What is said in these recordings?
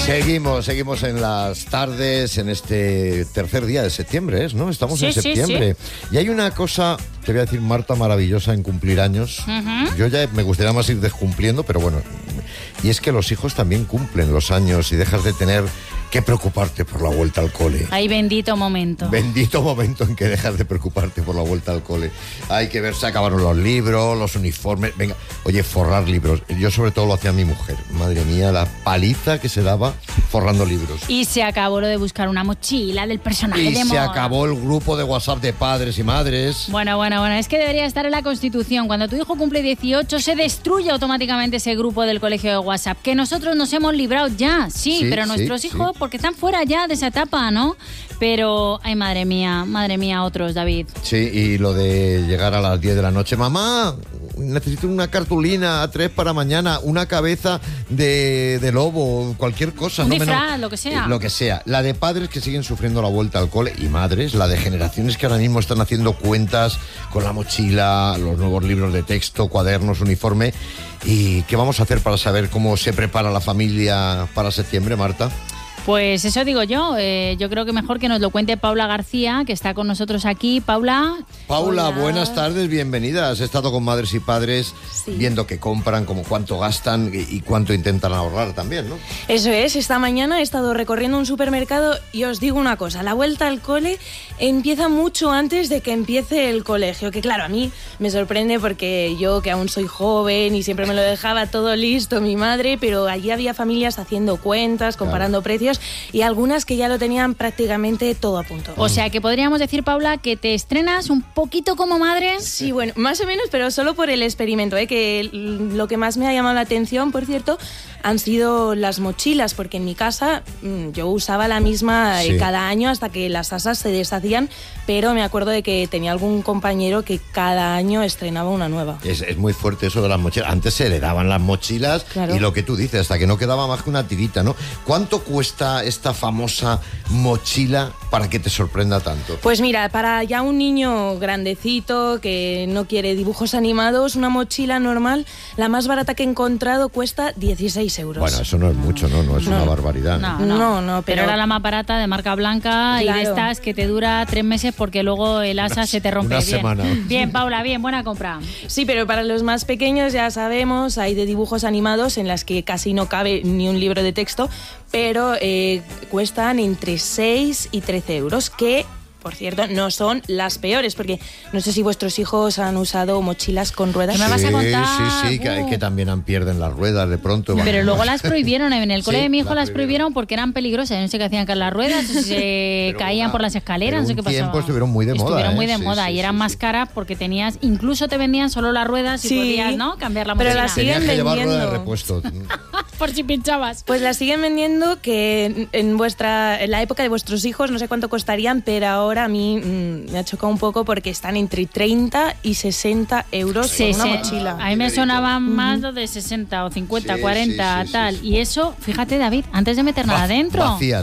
Seguimos en las tardes, en este tercer día de septiembre, ¿no? Estamos en septiembre. Sí. Y hay una cosa, te voy a decir, Marta, maravillosa en cumplir años. Yo ya me gustaría más ir descumpliendo, pero bueno. Y es que los hijos también cumplen los años y dejas de tener que preocuparte por la vuelta al cole. Ay, bendito momento. Bendito momento en que dejas de preocuparte por la vuelta al cole. Hay que ver, se acabaron los libros, los uniformes. Venga, oye, forrar libros. Yo sobre todo lo hacía mi mujer. Madre mía, la paliza que se daba forrando libros. Y se acabó lo de buscar una mochila del personaje de moda. Y se acabó el grupo de WhatsApp de padres y madres. Bueno, es que debería estar en la Constitución. Cuando tu hijo cumple 18, se destruye automáticamente ese grupo del colegio de WhatsApp. Que nosotros nos hemos librado ya, sí, pero nuestros hijos, porque están fuera ya de esa etapa, ¿no? Pero, ay, madre mía, otros, David. Sí, y lo de llegar a las 10 de la noche. Mamá, necesito una cartulina A3 para mañana, una cabeza de lobo, cualquier cosa. Un disfraz, lo que sea. Lo que sea. La de padres que siguen sufriendo la vuelta al cole y madres, la de generaciones que ahora mismo están haciendo cuentas con la mochila, los nuevos libros de texto, cuadernos, uniforme. ¿Y qué vamos a hacer para saber cómo se prepara la familia para septiembre, Marta? Pues eso digo yo. Yo creo que mejor que nos lo cuente Paula García, que está con nosotros aquí. Paula, hola. Buenas tardes, bienvenida. Has estado con madres y padres viendo qué compran, como cuánto gastan y cuánto intentan ahorrar también, ¿no? Eso es, esta mañana he estado recorriendo un supermercado y os digo una cosa, la vuelta al cole empieza mucho antes de que empiece el colegio, que claro, a mí me sorprende porque yo que aún soy joven y siempre me lo dejaba todo listo mi madre, pero allí había familias haciendo cuentas, comparando precios y algunas que ya lo tenían prácticamente todo a punto. O sea, que podríamos decir, Paula, que te estrenas un poquito como madre. Sí, bueno, más o menos, pero solo por el experimento, que lo que más me ha llamado la atención, por cierto, han sido las mochilas, porque en mi casa yo usaba la misma cada año hasta que las asas se deshacían, pero me acuerdo de que tenía algún compañero que cada año estrenaba una nueva. Es muy fuerte eso de las mochilas. Antes se heredaban las mochilas y lo que tú dices, hasta que no quedaba más que una tirita, ¿no? ¿Cuánto cuesta esta famosa mochila para que te sorprenda tanto? Pues mira, para ya un niño grandecito que no quiere dibujos animados, una mochila normal, la más barata que he encontrado cuesta 16 euros. Bueno, eso no es mucho, no es una barbaridad. No, pero era la más barata, de marca blanca, y de estas que te dura 3 meses porque luego el asa se te rompe. Una semana. Bien, Paula, bien, buena compra. Sí, pero para los más pequeños ya sabemos, hay de dibujos animados en las que casi no cabe ni un libro de texto, pero cuestan entre 6 y 13 euros, que, por cierto, no son las peores, porque no sé si vuestros hijos han usado mochilas con ruedas. ¿Qué me vas a contar? Sí, que también pierden las ruedas de pronto. Pero luego las prohibieron, en el cole de mi hijo las prohibieron porque eran peligrosas. No sé qué hacían con las ruedas, se caían por las escaleras, no sé qué pasó. Tiempo estuvieron muy de moda. Estuvieron muy de moda y eran más caras porque tenías, incluso te vendían solo las ruedas y podías, ¿no?, cambiar la mochila. Pero las siguen vendiendo. Tenías que llevar ruedas de repuesto. Por si pinchabas. Pues las siguen vendiendo, que en la época de vuestros hijos no sé cuánto costarían, pero ahora a mí me ha chocado un poco porque están entre 30 y 60 euros por una mochila. A mí me sonaban más lo de 60 o 50, 40, tal. Y eso, fíjate, David, antes de meter nada dentro. Vacía.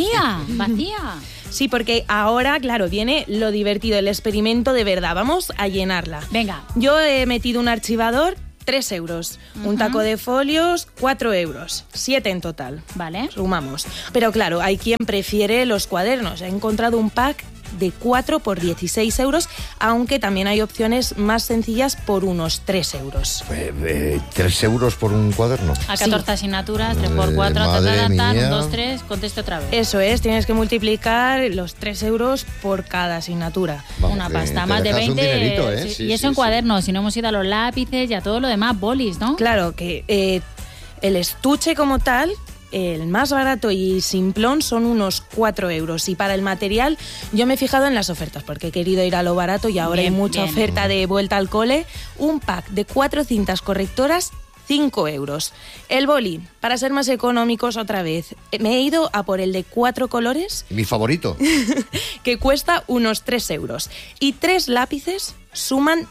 Sí, porque ahora, claro, viene lo divertido, el experimento de verdad. Vamos a llenarla. Venga. Yo he metido un archivador, 3 euros. Un taco de folios, 4 euros. 7 en total. Vale. Sumamos. Pero claro, hay quien prefiere los cuadernos. He encontrado un pack de 4 por 16 euros, aunque también hay opciones más sencillas por unos 3 euros. 3 euros por un cuaderno. A 14 asignaturas, 3 por 4, 1, 2, 3, conteste otra vez. Eso es, tienes que multiplicar los 3 euros por cada asignatura. Vamos, una pasta, más de 20. Un dinerito, y eso en cuadernos, si no hemos ido a los lápices y a todo lo demás, bolis, ¿no? Claro, que el estuche como tal, el más barato y simplón, son unos 4 euros. Y para el material, yo me he fijado en las ofertas, porque he querido ir a lo barato y ahora hay mucha oferta de vuelta al cole. Un pack de 4 cintas correctoras, 5 euros. El boli, para ser más económicos otra vez, me he ido a por el de 4 colores. Mi favorito. Que cuesta unos 3 euros. Y 3 lápices suman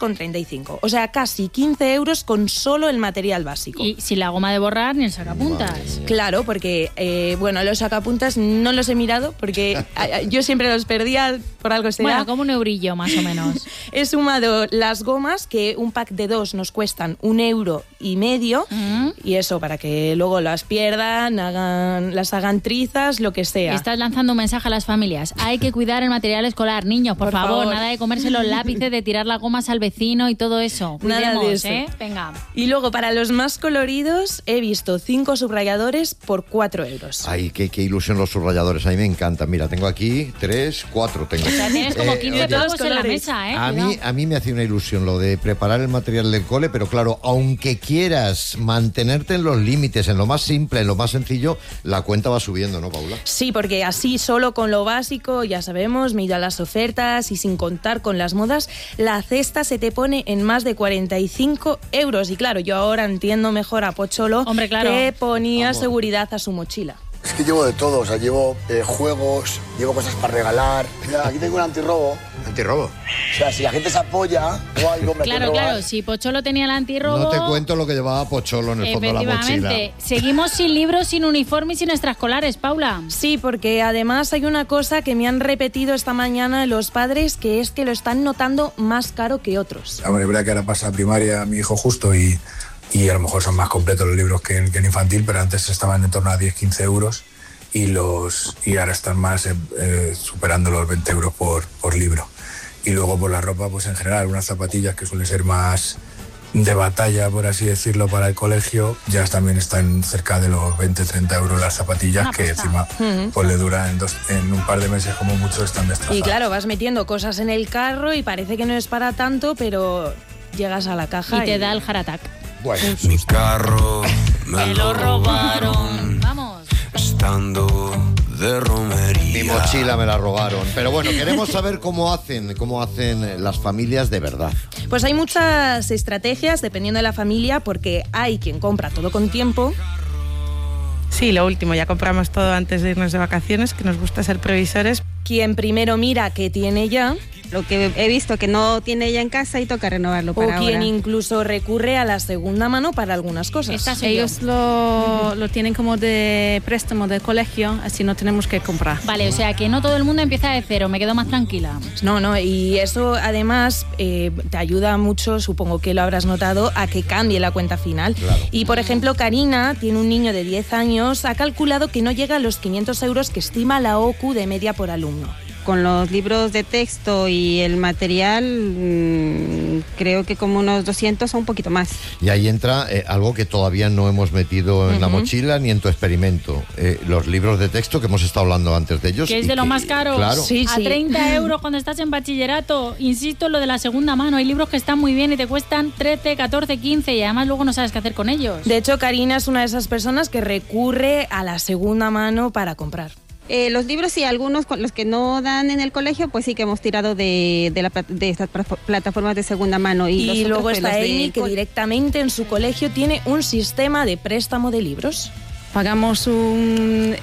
2,35. O sea, casi 15 euros con solo el material básico. Y sin la goma de borrar ni el sacapuntas. Claro, porque, los sacapuntas no los he mirado porque yo siempre los perdía, por algo será. Bueno, como un eurillo más o menos. He sumado las gomas, que un pack de 2 nos cuestan 1,5 €, y eso para que luego las pierdan, las hagan trizas, lo que sea. Estás lanzando un mensaje a las familias. Hay que cuidar el material escolar, niños, por favor. Nada de comerse los lápices, de tirar las gomas al vecino y todo eso. Cuidemos, nada de eso. Venga. Y luego, para los más coloridos, he visto 5 subrayadores por 4 euros. Ay, qué ilusión los subrayadores. A mí me encantan. Mira, tengo aquí 3, 4 tengo. O sea, tienes como 15 pavos en la mesa, ¿eh? A mí me hace una ilusión lo de preparar el material del cole, pero claro, aunque quieras mantenerte en los límites, en lo más simple, en lo más sencillo, la cuenta va subiendo, ¿no, Paula? Sí, porque así solo con lo básico, ya sabemos, me he ido a las ofertas y sin contar con las modas, la cesta se te pone en más de 45 euros. Y claro, yo ahora entiendo mejor a Pocholo, hombre, claro, que ponía seguridad a su mochila. Es que llevo de todo, o sea, llevo juegos, llevo cosas para regalar. Mira, aquí tengo un antirrobo. ¿Antirrobo? O sea, si la gente se apoya o algo me Claro, si Pocholo tenía el antirrobo... No te cuento lo que llevaba Pocholo en el fondo de la mochila. Seguimos sin libros, sin uniforme y sin extraescolares, Paula. Sí, porque además hay una cosa que me han repetido esta mañana los padres, que es que lo están notando más caro que otros. Hombre, es verdad que ahora pasa a primaria mi hijo justo y a lo mejor son más completos los libros que en infantil, pero antes estaban en torno a 10-15 euros y ahora están más superando los 20 euros por libro. Y luego por la ropa, pues en general, unas zapatillas que suelen ser más de batalla, por así decirlo, para el colegio, ya también están cerca de los 20-30 euros las zapatillas, que encima pues le duran en un par de meses como mucho, están destrazadas. Y claro, vas metiendo cosas en el carro y parece que no es para tanto, pero llegas a la caja y te da el heart attack. Bueno. Mi carro me lo robaron. Vamos. Estando de romería. Mi mochila me la robaron. Pero bueno, queremos saber cómo hacen las familias de verdad. Pues hay muchas estrategias dependiendo de la familia, porque hay quien compra todo con tiempo. Sí, lo último, ya compramos todo antes de irnos de vacaciones, que nos gusta ser previsores. Quien primero mira qué tiene ya. Lo que he visto que no tiene ya en casa y toca renovarlo para ahora. O quien incluso recurre a la segunda mano para algunas cosas. Ellos lo tienen como de préstamo del colegio, así no tenemos que comprar. Vale, o sea que no todo el mundo empieza de cero, me quedo más tranquila. No, y eso además te ayuda mucho, supongo que lo habrás notado, a que cambie la cuenta final. Claro. Y por ejemplo, Karina tiene un niño de 10 años, ha calculado que no llega a los 500 euros que estima la OCU de media por alumno. Con los libros de texto y el material, creo que como unos 200 o un poquito más. Y ahí entra algo que todavía no hemos metido en la mochila ni en tu experimento. Los libros de texto, que hemos estado hablando antes de ellos. Que es de lo más caro. Claro. Sí. A 30 euros cuando estás en bachillerato. Insisto en lo de la segunda mano. Hay libros que están muy bien y te cuestan 13, 14, 15 y además luego no sabes qué hacer con ellos. De hecho, Karina es una de esas personas que recurre a la segunda mano para comprar. Los libros y algunos, los que no dan en el colegio, pues sí que hemos tirado de estas plataformas de segunda mano. Y luego está Amy, que directamente en su colegio tiene un sistema de préstamo de libros. Pagamos un,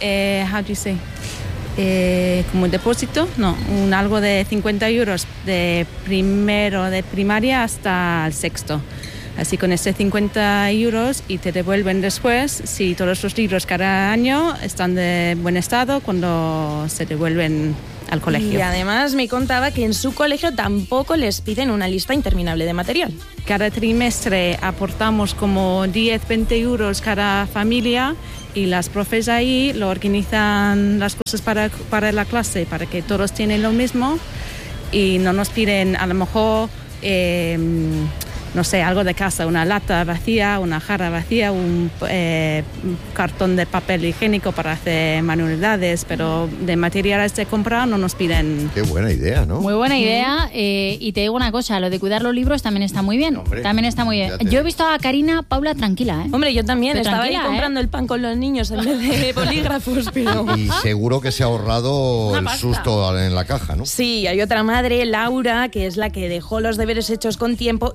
como depósito, algo de 50 euros de primero de primaria hasta el sexto. Así con ese 50 euros y te devuelven después, si todos los libros cada año están de buen estado, cuando se devuelven al colegio. Y además me contaba que en su colegio tampoco les piden una lista interminable de material. Cada trimestre aportamos como 10-20 euros cada familia y las profes ahí lo organizan las cosas para la clase, para que todos tienen lo mismo y no nos piden a lo mejor... no sé, algo de casa, una lata vacía, una jarra vacía, un cartón de papel higiénico para hacer manualidades, pero de materiales de compra no nos piden. Qué buena idea, ¿no? Muy buena idea, y te digo una cosa, lo de cuidar los libros también está muy bien. Hombre, también está muy bien. Yo he visto a Karina, Paula, tranquila, ¿eh? Hombre, yo también, pero estaba ahí comprando el pan con los niños en vez de bolígrafos, pero... Y seguro que se ha ahorrado el susto en la caja, ¿no? Sí, hay otra madre, Laura, que es la que dejó los deberes hechos con tiempo y hoy solo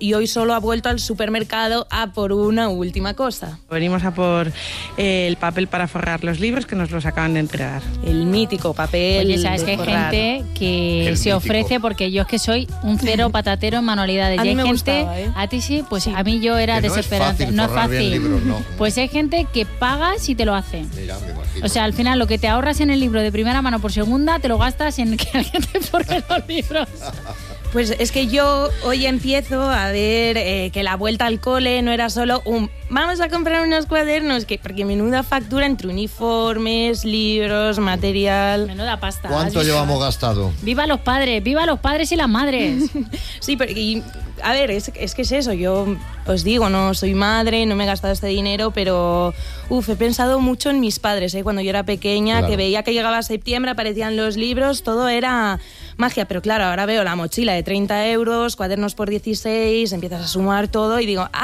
solo ha vuelto al supermercado a por una última cosa. Venimos a por el papel para forrar los libros que nos los acaban de entregar. El mítico papel. Oye, sabes que hay gente que se ofrece, porque yo es que soy un cero patatero en manualidades. A y mí hay me gente, gustaba, ¿eh? a ti sí, pues a mí yo era Que no es desesperante. fácil No es forrar bien fácil. libros, no. Pues hay gente que pagas y te lo hace. Mira, me imagino. O sea, al final lo que te ahorras en el libro de primera mano por segunda, te lo gastas en que alguien te forre los libros. Pues es que yo hoy empiezo a ver que la vuelta al cole no era solo un vamos a comprar unos cuadernos, porque menuda factura entre uniformes, libros, material. Menuda pasta. ¿Cuánto llevamos gastado? ¡Viva los padres y las madres! Sí, pero a ver, es que es eso, yo os digo, no soy madre, no me he gastado este dinero, pero he pensado mucho en mis padres, cuando yo era pequeña, claro. Que veía que llegaba septiembre, aparecían los libros, todo era magia, pero claro, ahora veo la mochila de 30 euros, cuadernos por 16, empiezas a sumar todo y digo,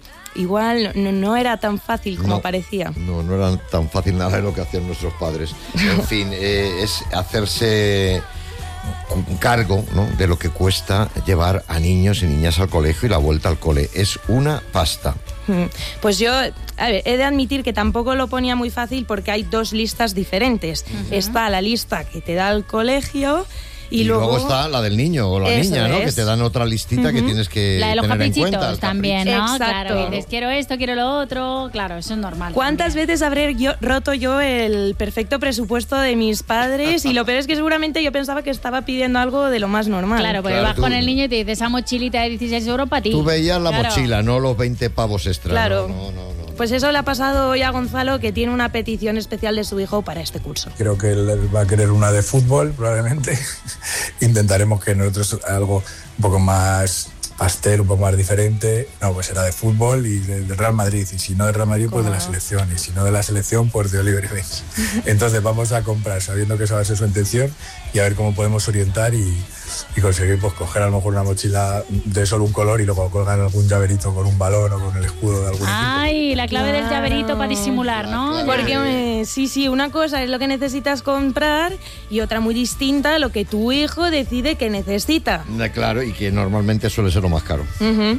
igual no era tan fácil como parecía. No era tan fácil nada de lo que hacían nuestros padres. En fin, es hacerse un cargo, ¿no?, de lo que cuesta llevar a niños y niñas al colegio y la vuelta al cole. Es una pasta. Pues yo, he de admitir que tampoco lo ponía muy fácil porque hay dos listas diferentes. Está la lista que te da el colegio y luego está la del niño o la niña, ¿no? Que te dan otra listita que tienes que la de los tener en cuenta. caprichitos también, ¿no? Exacto. Claro, dices, quiero esto, quiero lo otro. Claro, eso es normal. ¿Cuántas veces habré roto yo el perfecto presupuesto de mis padres? Y lo peor es que seguramente yo pensaba que estaba pidiendo algo de lo más normal. Claro, porque vas con el niño y te dice esa mochilita de 16 euros para ti. Tú veías la mochila, no los 20 pavos extra. Claro. No. Pues eso le ha pasado hoy a Gonzalo, que tiene una petición especial de su hijo para este curso. Creo que él va a querer una de fútbol, probablemente. Intentaremos que nosotros algo un poco más pastel, un poco más diferente. No, pues será de fútbol y de Real Madrid. Y si no de Real Madrid, pues de la selección. Y si no de la selección, pues de Oliver y Benz. Entonces vamos a comprar, sabiendo que esa va a ser su intención, y a ver cómo podemos orientar y conseguir pues coger a lo mejor una mochila de solo un color y luego colgar algún llaverito con un balón o con el escudo de algún equipo. Ay, la clave del llaverito para disimular, ¿no? Claro. Porque sí, una cosa es lo que necesitas comprar y otra muy distinta lo que tu hijo decide que necesita. Claro, y que normalmente suele ser lo más caro.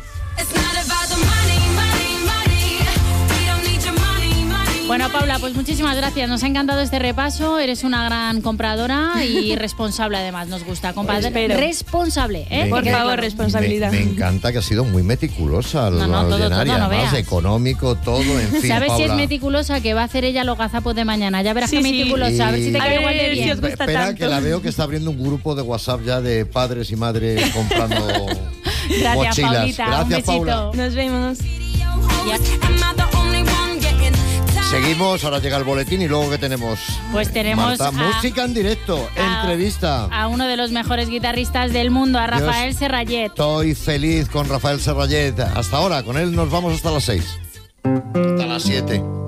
Bueno, Paula, pues muchísimas gracias. Nos ha encantado este repaso. Eres una gran compradora y responsable, además. Nos gusta. Responsable, ¿eh? Por favor, responsabilidad. Me encanta que ha sido muy meticulosa al todo, llenar, y no además veas. económico, todo, en fin, ¿Sabes Paula. si es meticulosa? Que va a hacer ella los gazapos de mañana. Ya verás que meticulosa. A ver si te queda igual de bien. Espera, que la veo que está abriendo un grupo de WhatsApp ya de padres y madres comprando Gracias, mochilas. Paulita. Gracias, Un besito. Paula. Nos vemos. Seguimos, ahora llega el boletín y luego ¿qué tenemos? Pues tenemos Marta, música en directo, entrevista. A uno de los mejores guitarristas del mundo, a Rafael Serrallet. Estoy feliz con Rafael Serrallet. Hasta ahora, con él nos vamos hasta las 6. Hasta las 7.